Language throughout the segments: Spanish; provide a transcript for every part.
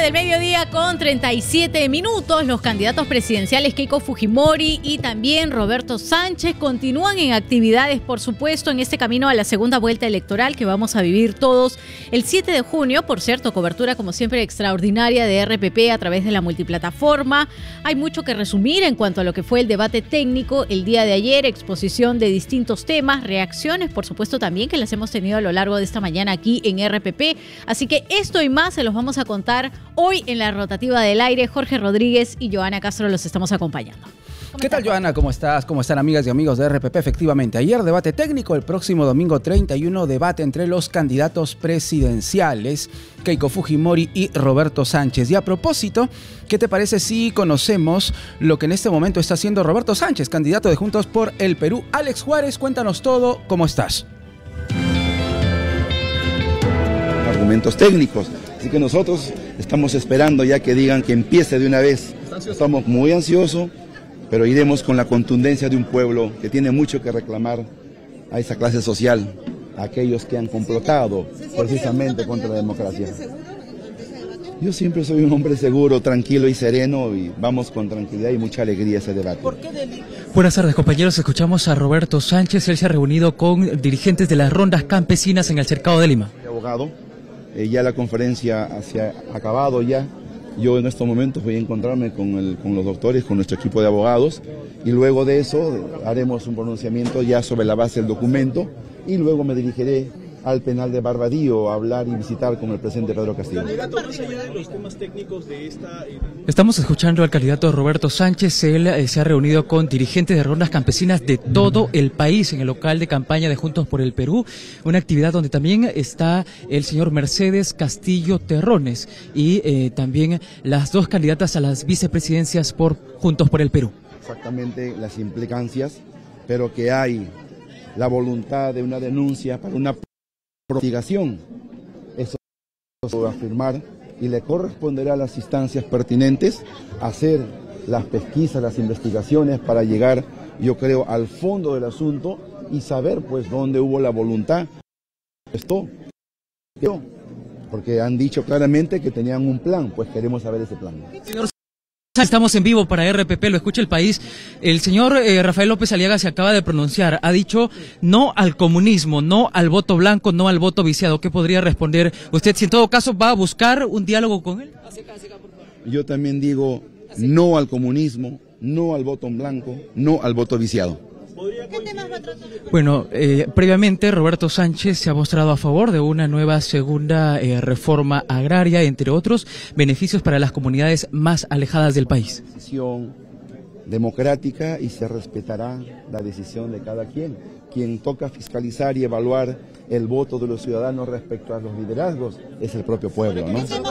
del mediodía con 37 minutos. Los candidatos presidenciales Keiko Fujimori y también Roberto Sánchez continúan en actividades, por supuesto, en este camino a la segunda vuelta electoral que vamos a vivir todos el 7 de junio. Por cierto, cobertura como siempre extraordinaria de RPP a través de la multiplataforma. Hay mucho que resumir en cuanto a lo que fue el debate técnico el día de ayer, exposición de distintos temas, reacciones, por supuesto, también que las hemos tenido a lo largo de esta mañana aquí en RPP. Así que esto y más se los vamos a contar hoy en la rotativa del aire. Jorge Rodríguez y Joana Castro los estamos acompañando. ¿Qué tal, Joana? ¿Cómo estás? ¿Cómo están, amigas y amigos de RPP? Efectivamente, ayer debate técnico, el próximo domingo 31 debate entre los candidatos presidenciales Keiko Fujimori y Roberto Sánchez. Y a propósito, ¿qué te parece si conocemos lo que en este momento está haciendo Roberto Sánchez, candidato de Juntos por el Perú? Alex Juárez, cuéntanos todo, ¿cómo estás? Argumentos técnicos, así que nosotros estamos esperando ya que digan que empiece de una vez. Estamos muy ansiosos, pero iremos con la contundencia de un pueblo que tiene mucho que reclamar a esa clase social, a aquellos que han complotado precisamente contra la democracia. Yo siempre soy un hombre seguro, tranquilo y sereno, y vamos con tranquilidad y mucha alegría a ese debate. Buenas tardes, compañeros. Escuchamos a Roberto Sánchez. Él se ha reunido con dirigentes de las rondas campesinas en el Cercado de Lima. Abogado, ya la conferencia se ha acabado ya. Yo en estos momentos voy a encontrarme con los doctores, con nuestro equipo de abogados, y luego de eso haremos un pronunciamiento ya sobre la base del documento, y luego me dirigiré al penal de Barbadillo a hablar y visitar con el presidente Pedro Castillo. Más allá de los temas técnicos de esta... Estamos escuchando al candidato Roberto Sánchez. Él se ha reunido con dirigentes de rondas campesinas de todo el país en el local de campaña de Juntos por el Perú, una actividad donde también está el señor Mercedes Castillo Terrones y también las dos candidatas a las vicepresidencias por Juntos por el Perú. Exactamente las implicancias, pero que hay la voluntad de una denuncia para una investigación. Eso se puede afirmar y le corresponderá a las instancias pertinentes hacer las pesquisas, las investigaciones para llegar, yo creo, al fondo del asunto y saber pues dónde hubo la voluntad. Esto, porque han dicho claramente que tenían un plan, pues queremos saber ese plan. Señor, estamos en vivo para RPP, lo escucha el país. El señor Rafael López Aliaga se acaba de pronunciar, ha dicho no al comunismo, no al voto blanco, no al voto viciado. ¿Qué podría responder usted si en todo caso va a buscar un diálogo con él? Yo también digo no al comunismo, no al voto en blanco, no al voto viciado. ¿Qué temas va a tratar? Bueno, previamente Roberto Sánchez se ha mostrado a favor de una nueva segunda reforma agraria, entre otros beneficios para las comunidades más alejadas del país. Decisión democrática y se respetará la decisión de cada quien. Quien toca fiscalizar y evaluar el voto de los ciudadanos respecto a los liderazgos es el propio pueblo,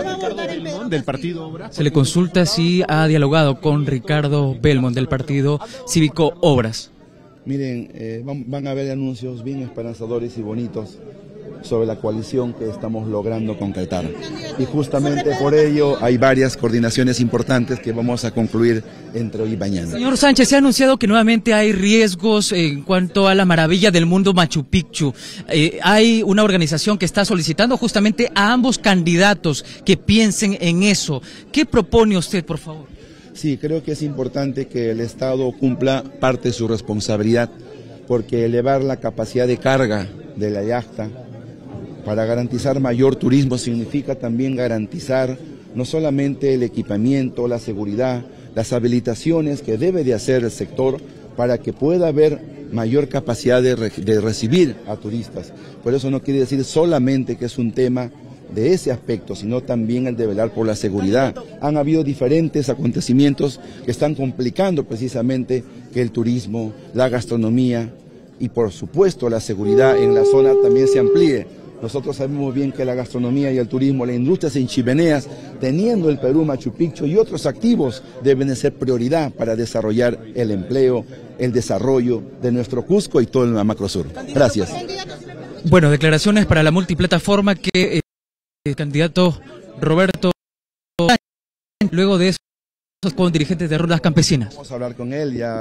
¿no? Del partido Obras. Se le consulta si ha dialogado con Ricardo Belmont del partido Cívico Obras. Miren, van a haber anuncios bien esperanzadores y bonitos sobre la coalición que estamos logrando concretar. Y justamente por ello hay varias coordinaciones importantes que vamos a concluir entre hoy y mañana. Señor Sánchez, se ha anunciado que nuevamente hay riesgos en cuanto a la maravilla del mundo Machu Picchu. Hay una organización que está solicitando justamente a ambos candidatos que piensen en eso. ¿Qué propone usted, por favor? Sí, creo que es importante que el Estado cumpla parte de su responsabilidad, porque elevar la capacidad de carga de la yacta para garantizar mayor turismo significa también garantizar no solamente el equipamiento, la seguridad, las habilitaciones que debe de hacer el sector para que pueda haber mayor capacidad de recibir a turistas. Por eso no quiere decir solamente que es un tema de ese aspecto, sino también el de velar por la seguridad. Han habido diferentes acontecimientos que están complicando precisamente que el turismo, la gastronomía y por supuesto la seguridad en la zona también se amplíe. Nosotros sabemos bien que la gastronomía y el turismo, las industrias en chimeneas, teniendo el Perú, Machu Picchu y otros activos, deben de ser prioridad para desarrollar el empleo, el desarrollo de nuestro Cusco y todo el Macrosur. Gracias. Bueno, declaraciones para la multiplataforma que el candidato Roberto Sánchez, luego de eso con dirigentes de rondas campesinas. Vamos a hablar con él, ya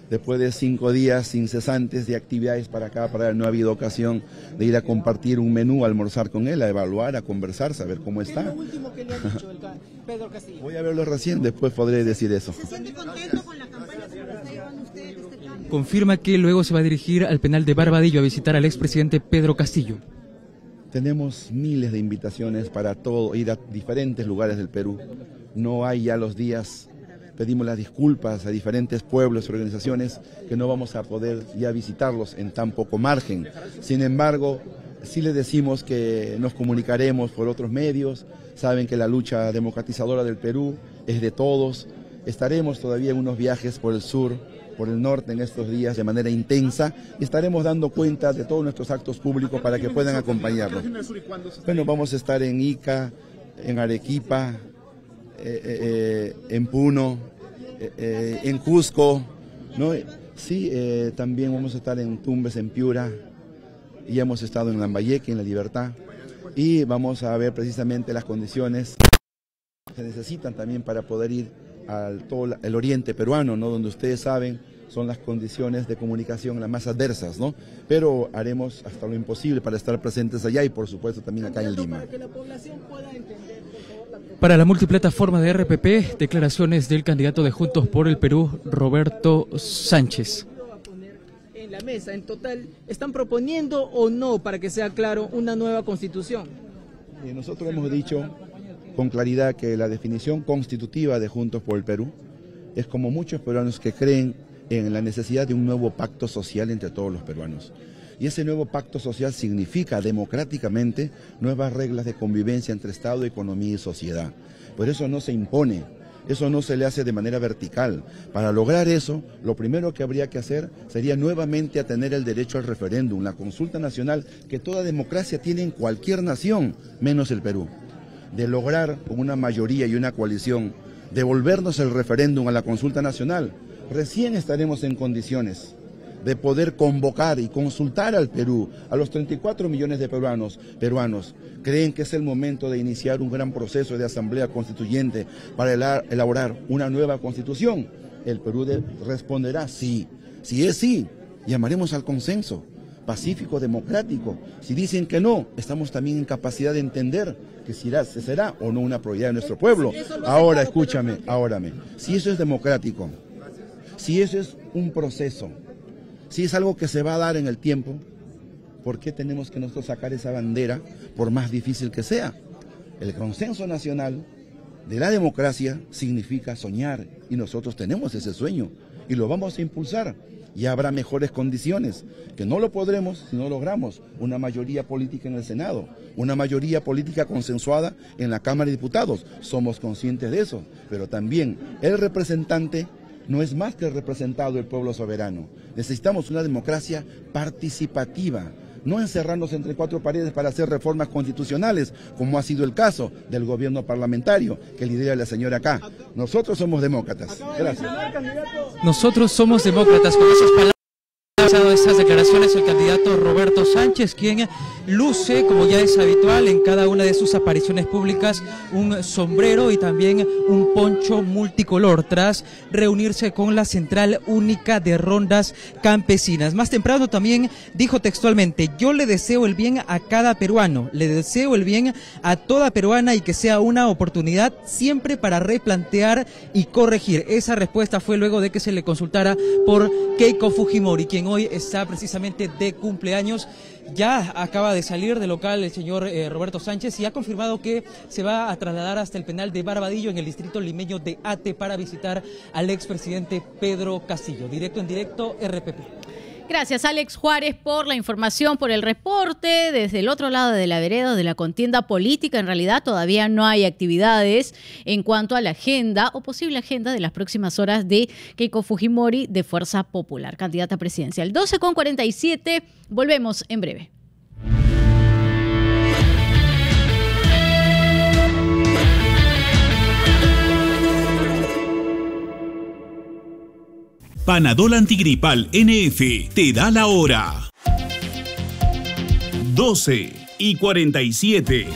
después de 5 días incesantes de actividades para acá, para él, no ha habido ocasión de ir a compartir un menú, a almorzar con él, a evaluar, a conversar, saber cómo está. ¿Qué es lo último que le ha dicho Pedro Castillo? Voy a verlo recién, después podré decir eso. ¿Se siente contento con la campaña que está llevando usted este cambio? Confirma que luego se va a dirigir al penal de Barbadillo a visitar al expresidente Pedro Castillo. Tenemos miles de invitaciones para todo, ir a diferentes lugares del Perú. No hay ya los días, pedimos las disculpas a diferentes pueblos y organizaciones que no vamos a poder ya visitarlos en tan poco margen. Sin embargo, sí les decimos que nos comunicaremos por otros medios, saben que la lucha democratizadora del Perú es de todos. Estaremos todavía en unos viajes por el sur, por el norte en estos días de manera intensa y estaremos dando cuenta de todos nuestros actos públicos para que puedan acompañarnos. Bueno, vamos a estar en Ica, en Arequipa, en Puno, en Cusco, ¿no? Sí, también vamos a estar en Tumbes, en Piura, y hemos estado en Lambayeque, en La Libertad, y vamos a ver precisamente las condiciones que se necesitan también para poder ir al todo el oriente peruano, ¿no? Donde ustedes saben son las condiciones de comunicación las más adversas, ¿no? Pero haremos hasta lo imposible para estar presentes allá y por supuesto también acá en Lima. Para que la población pueda entender, por favor, Para la multiplataforma de RPP, declaraciones del candidato de Juntos por el Perú, Roberto Sánchez. en la mesa, en total, ¿están proponiendo o no, para que sea claro, una nueva constitución? Nosotros hemos dicho con claridad que la definición constitutiva de Juntos por el Perú es como muchos peruanos que creen en la necesidad de un nuevo pacto social entre todos los peruanos. Y ese nuevo pacto social significa democráticamente nuevas reglas de convivencia entre Estado, economía y sociedad. Por eso no se impone, eso no se le hace de manera vertical. Para lograr eso, lo primero que habría que hacer sería nuevamente tener el derecho al referéndum, la consulta nacional que toda democracia tiene en cualquier nación, menos el Perú. De lograr con una mayoría y una coalición devolvernos el referéndum a la consulta nacional, recién estaremos en condiciones de poder convocar y consultar al Perú, a los 34 millones de peruanos. Creen que es el momento de iniciar un gran proceso de asamblea constituyente para elaborar una nueva constitución. El Perú responderá sí. Si es sí, llamaremos al consenso pacífico, democrático. Si dicen que no, estamos también en capacidad de entender que será o no una prioridad de nuestro pueblo. Ahora, escúchame, si eso es democrático, si eso es un proceso, si es algo que se va a dar en el tiempo, ¿por qué tenemos que nosotros sacar esa bandera, por más difícil que sea? El consenso nacional de la democracia significa soñar, y nosotros tenemos ese sueño, y lo vamos a impulsar, y habrá mejores condiciones, que no lo podremos si no logramos una mayoría política en el Senado, una mayoría política consensuada en la Cámara de Diputados. Somos conscientes de eso, pero también el representante no es más que el representado del pueblo soberano. Necesitamos una democracia participativa, no encerrarnos entre cuatro paredes para hacer reformas constitucionales, como ha sido el caso del gobierno parlamentario que lidera la señora K. Nosotros somos demócratas. Gracias. Nosotros somos demócratas. Con esas palabras ha dado estas declaraciones el candidato Roberto Sánchez, quien luce, como ya es habitual en cada una de sus apariciones públicas, un sombrero y también un poncho multicolor tras reunirse con la Central Única de Rondas Campesinas. Más temprano también dijo textualmente: yo le deseo el bien a cada peruano, le deseo el bien a toda peruana y que sea una oportunidad siempre para replantear y corregir. Esa respuesta fue luego de que se le consultara por Keiko Fujimori, quien hoy está precisamente de cumpleaños. Ya acaba de salir del local el señor Roberto Sánchez y ha confirmado que se va a trasladar hasta el penal de Barbadillo en el distrito limeño de Ate para visitar al expresidente Pedro Castillo. Directo en directo, RPP. Gracias, Alex Juárez, por la información, por el reporte. Desde el otro lado de la vereda de la contienda política, en realidad todavía no hay actividades en cuanto a la agenda o posible agenda de las próximas horas de Keiko Fujimori de Fuerza Popular, candidata presidencial. 12:47, volvemos en breve. Panadol Antigripal NF te da la hora. 12:47.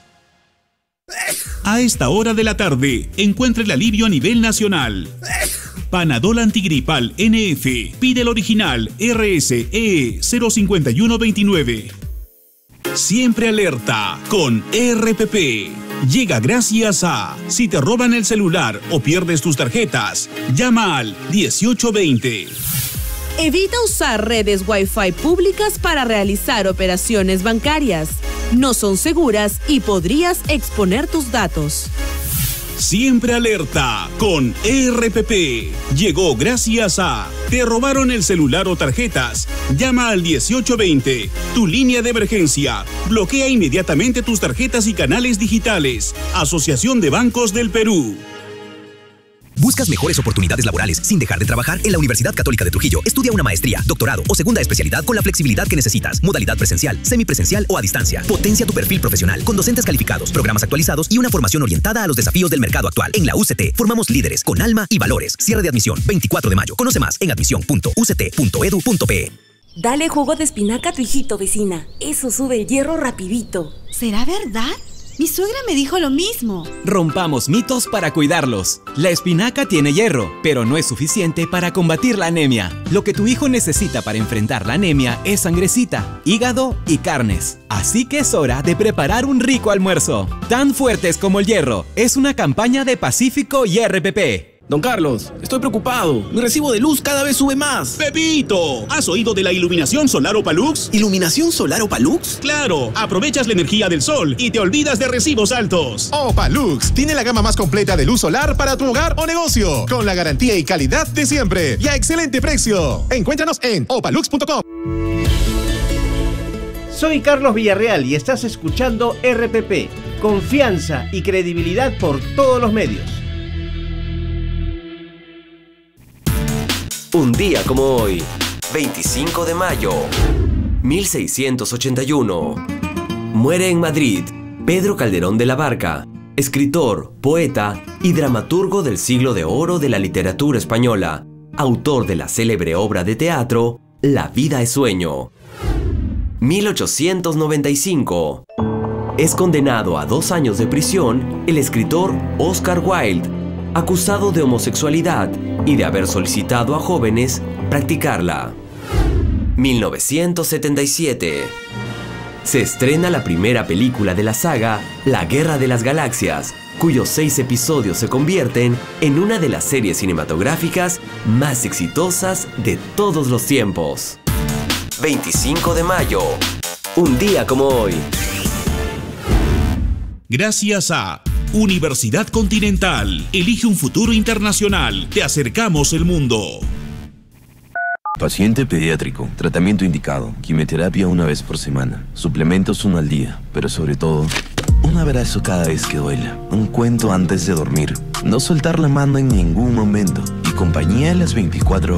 A esta hora de la tarde, encuentra el alivio a nivel nacional. Panadol antigripal NF. Pide el original RSE 05129. Siempre alerta con RPP. Llega gracias a: si te roban el celular o pierdes tus tarjetas, llama al 1820. Evita usar redes Wi-Fi públicas para realizar operaciones bancarias. No son seguras y podrías exponer tus datos. Siempre alerta con RPP. Llegó gracias a: ¿te robaron el celular o tarjetas? Llama al 1820, tu línea de emergencia. Bloquea inmediatamente tus tarjetas y canales digitales. Asociación de Bancos del Perú. ¿Buscas mejores oportunidades laborales sin dejar de trabajar? En la Universidad Católica de Trujillo estudia una maestría, doctorado o segunda especialidad con la flexibilidad que necesitas. Modalidad presencial, semipresencial o a distancia. Potencia tu perfil profesional con docentes calificados, programas actualizados y una formación orientada a los desafíos del mercado actual. En la UCT formamos líderes con alma y valores. Cierre de admisión 24 de mayo. Conoce más en admisión.uct.edu.pe. Dale jugo de espinaca a tu hijito, vecina. Eso sube el hierro rapidito. ¿Será verdad? Mi suegra me dijo lo mismo. Rompamos mitos para cuidarlos. La espinaca tiene hierro, pero no es suficiente para combatir la anemia. Lo que tu hijo necesita para enfrentar la anemia es sangrecita, hígado y carnes. Así que es hora de preparar un rico almuerzo. Tan fuertes como el hierro. Es una campaña de Pacífico y RPP. Don Carlos, estoy preocupado. Mi recibo de luz cada vez sube más. ¡Pepito! ¿Has oído de la iluminación solar Opalux? ¿Iluminación solar Opalux? ¡Claro! Aprovechas la energía del sol y te olvidas de recibos altos. Opalux tiene la gama más completa de luz solar para tu hogar o negocio, con la garantía y calidad de siempre y a excelente precio. Encuéntranos en opalux.com. Soy Carlos Villarreal y estás escuchando RPP. Confianza y credibilidad por todos los medios. Un día como hoy, 25 de mayo, 1681. Muere en Madrid Pedro Calderón de la Barca, escritor, poeta y dramaturgo del siglo de oro de la literatura española, autor de la célebre obra de teatro La vida es sueño. 1895. Es condenado a 2 años de prisión el escritor Oscar Wilde, acusado de homosexualidad y de haber solicitado a jóvenes practicarla. 1977. Se estrena la primera película de la saga La Guerra de las Galaxias, cuyos 6 episodios se convierten en una de las series cinematográficas más exitosas de todos los tiempos. 25 de mayo. Un día como hoy. Gracias a Universidad Continental. Elige un futuro internacional. Te acercamos el mundo. Paciente pediátrico. Tratamiento indicado. Quimioterapia 1 vez por semana. Suplementos 1 al día. Pero sobre todo, un abrazo cada vez que duela. Un cuento antes de dormir. No soltar la mano en ningún momento. Y compañía a las 24 horas.